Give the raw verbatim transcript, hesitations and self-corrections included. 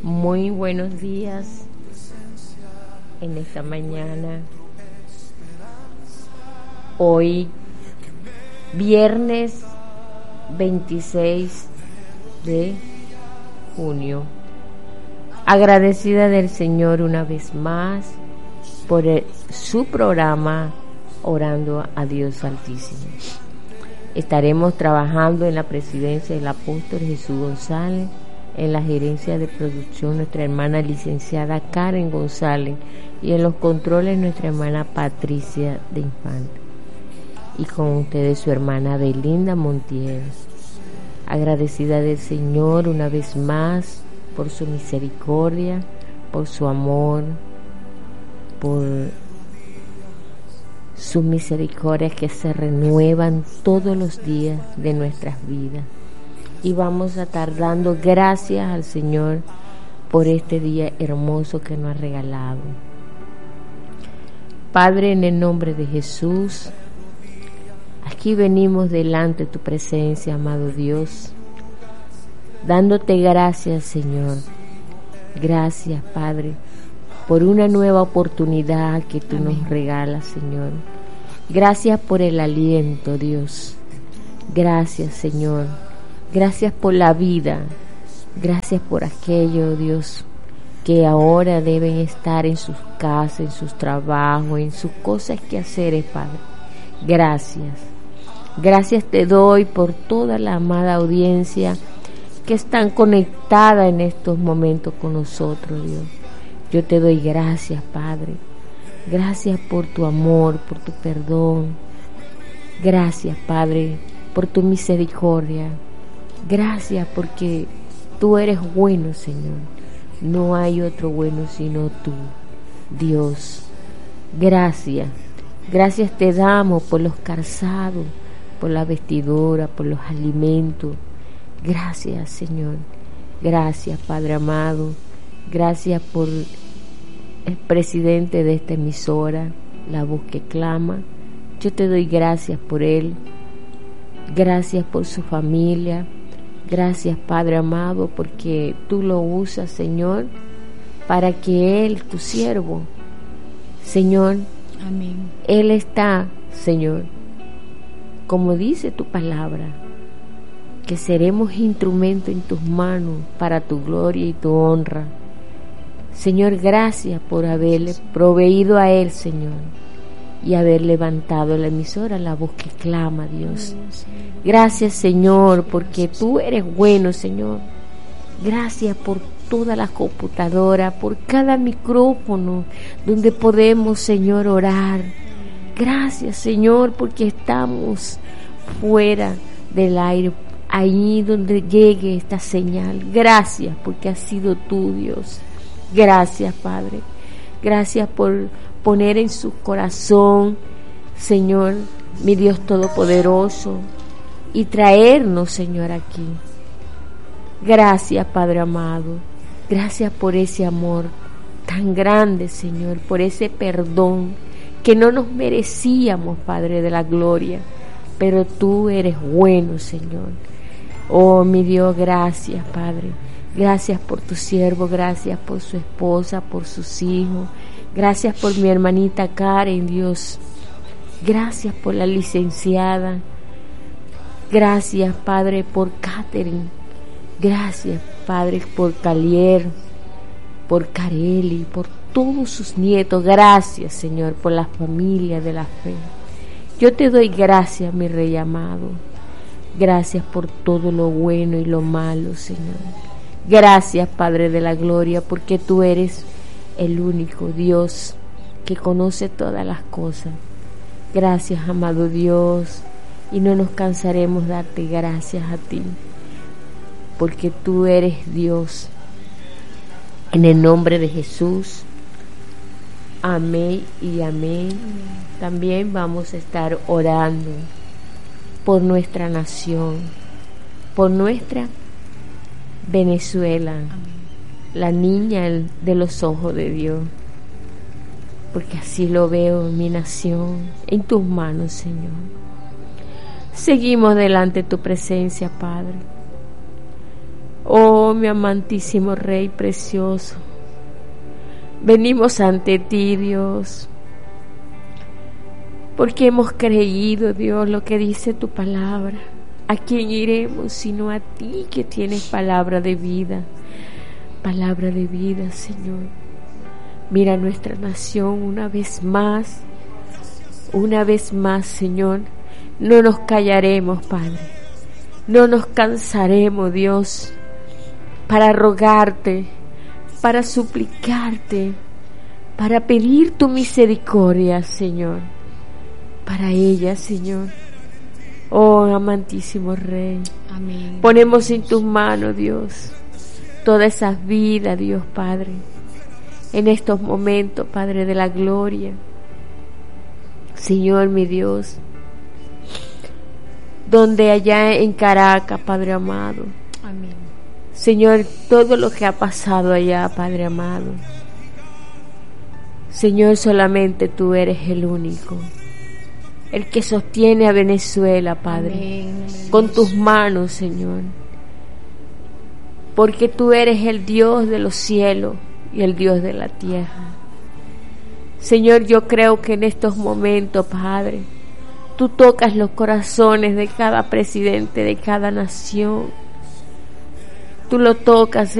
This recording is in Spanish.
Muy buenos días en esta mañana. Hoy, viernes veintiséis de junio. Agradecida del Señor una vez más por el, su programa Orando a Dios Altísimo. Estaremos trabajando en la presidencia del apóstol Jesús González, en la gerencia de producción nuestra hermana licenciada Karen González y en los controles nuestra hermana Patricia de Infante. Y con ustedes su hermana Belinda Montiel. Agradecida del Señor una vez más por su misericordia, por su amor, por sus misericordias que se renuevan todos los días de nuestras vidas. Y vamos a estar dando gracias al Señor por este día hermoso que nos ha regalado. Padre, en el nombre de Jesús, aquí venimos delante de tu presencia, amado Dios, dándote gracias, Señor. Gracias, Padre, por una nueva oportunidad que tú Amén. Nos regalas, Señor. Gracias por el aliento, Dios. Gracias, Señor. Gracias por la vida. Gracias por aquello, Dios, que ahora deben estar en sus casas, en sus trabajos, en sus cosas que hacer, Padre. Gracias. Gracias te doy por toda la amada audiencia que están conectada en estos momentos con nosotros, Dios. Yo te doy gracias, Padre. Gracias por tu amor, por tu perdón. Gracias, Padre, por tu misericordia. Gracias porque tú eres bueno, Señor. No hay otro bueno sino tú, Dios. Gracias. Gracias te damos por los calzados, por la vestidura, por los alimentos. Gracias, Señor. Gracias, Padre amado. Gracias por el presidente de esta emisora, La Voz que Clama. Yo te doy gracias por él. Gracias por su familia. Gracias, Padre amado, porque tú lo usas, Señor, para que él, tu siervo, Señor, Amén. Él está, Señor, como dice tu palabra, que seremos instrumento en tus manos para tu gloria y tu honra. Señor, gracias por haberle proveído a él, Señor, y haber levantado la emisora La Voz que Clama, Dios. Gracias, Señor, porque tú eres bueno, Señor. Gracias por todas las computadoras, por cada micrófono donde podemos, Señor, orar. Gracias, Señor, porque estamos fuera del aire, ahí donde llegue esta señal. Gracias, porque has sido tú, Dios. Gracias, Padre. Gracias por poner en su corazón, Señor, mi Dios Todopoderoso, y traernos, Señor, aquí. Gracias, Padre amado. Gracias por ese amor tan grande, Señor, por ese perdón que no nos merecíamos, Padre de la gloria, pero tú eres bueno, Señor. Oh, mi Dios, gracias, Padre. Gracias por tu siervo, gracias por su esposa, por sus hijos. Gracias por mi hermanita Karen, Dios. Gracias por la licenciada. Gracias, Padre, por Catherine. Gracias, Padre, por Calier, por Carelli, por todos sus nietos. Gracias, Señor, por la familia de la fe. Yo te doy gracias, mi Rey amado. Gracias por todo lo bueno y lo malo, Señor. Gracias, Padre de la gloria, porque tú eres el único Dios que conoce todas las cosas. Gracias, amado Dios, y no nos cansaremos de darte gracias a ti, porque tú eres Dios. En el nombre de Jesús, amén y amén. También vamos a estar orando por nuestra nación, por nuestra Venezuela, amén. La niña de los ojos de Dios, porque así lo veo en mi nación, en tus manos, Señor. Seguimos delante de tu presencia, Padre. Oh, mi amantísimo Rey precioso, venimos ante ti, Dios, porque hemos creído, Dios, lo que dice tu palabra. ¿A quién iremos sino a ti, que tienes palabra de vida? Palabra de vida, Señor. Mira nuestra nación una vez más, una vez más, Señor. No nos callaremos, Padre. No nos cansaremos, Dios, para rogarte, para suplicarte, para pedir tu misericordia, Señor, para ella, Señor. Oh, amantísimo Rey, amén. Ponemos en tus manos, Dios, todas esas vidas, Dios Padre, en estos momentos, Padre de la gloria. Señor, mi Dios, donde allá en Caracas, Padre amado, amén. Señor, todo lo que ha pasado allá, Padre amado, Señor, solamente tú eres el único, el que sostiene a Venezuela, Padre, Amén. con tus manos, Señor, porque tú eres el Dios de los cielos y el Dios de la tierra. Señor, yo creo que en estos momentos, Padre, tú tocas los corazones de cada presidente, de cada nación. Tú lo tocas,